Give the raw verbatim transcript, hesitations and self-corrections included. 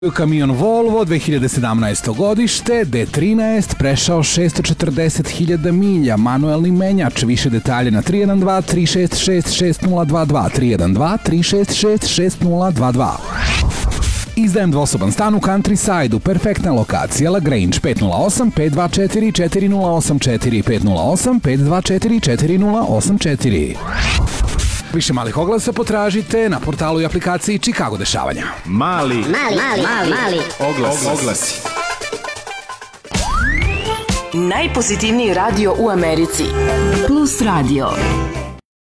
Kamion Volvo dve hiljade sedamnaesto godište, D trinaest, prešao šesto četrdeset hiljada milja, manuelni menjač, više detalje na tri jedan dva, tri šest šest, šest nula dva dva, tri jedan dva, tri šest šest, šest nula dva dva. Izdajem dvosoban stan u Countryside-u, perfektna lokacija, La Grange, pet nula osam, pet dva četiri, četiri nula osam četiri, pet nula osam, pet dva četiri, četiri nula osam četiri. Više malih oglasa potražite na portalu i aplikaciji Chicago dešavanja. Mali, mali, mali, mali, mali. Oglasi. Oglasi. Najpozitivniji radio u Americi. Plus radio.